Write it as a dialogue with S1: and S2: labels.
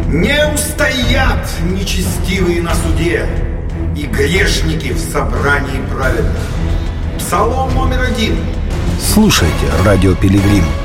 S1: Не устоят нечестивые на суде и грешники в собрании праведных. Псалом номер 1.
S2: Слушайте радио Пилигрим.